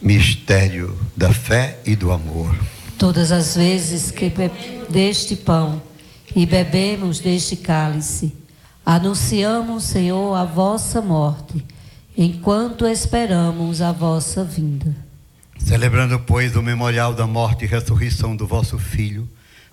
Mistério da fé e do amor. Todas as vezes que deste pão e bebemos deste cálice, anunciamos, Senhor, a vossa morte, enquanto esperamos a vossa vinda. Celebrando, pois, o memorial da morte e ressurreição do vosso Filho,